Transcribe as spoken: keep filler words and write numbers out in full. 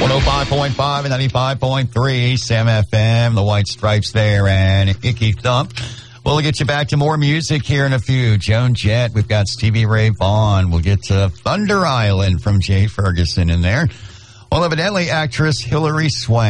one oh five point five and ninety-five point three Sam F M, the White Stripes there, and Icky Thump. We'll get you back to more music here in a few. Joan Jett, we've got Stevie Ray Vaughan. We'll get to Thunder Island from Jay Ferguson in there. Well, evidently, actress Hilary Swank